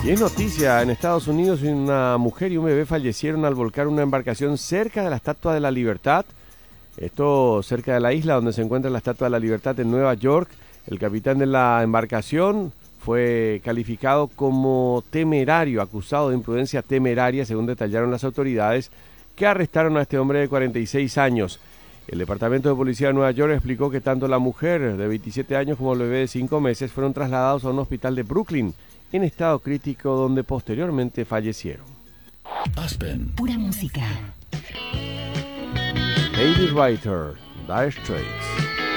Y es noticia, en Estados Unidos una mujer y un bebé fallecieron al volcar una embarcación cerca de la Estatua de la Libertad. Esto cerca de la isla donde se encuentra la Estatua de la Libertad en Nueva York. El capitán de la embarcación fue calificado como temerario, acusado de imprudencia temeraria, según detallaron las autoridades que arrestaron a este hombre de 46 años. El Departamento de Policía de Nueva York explicó que tanto la mujer de 27 años como el bebé de 5 meses fueron trasladados a un hospital de Brooklyn en estado crítico, donde posteriormente fallecieron. Aspen. Pura música. David Writer, Dire Straits.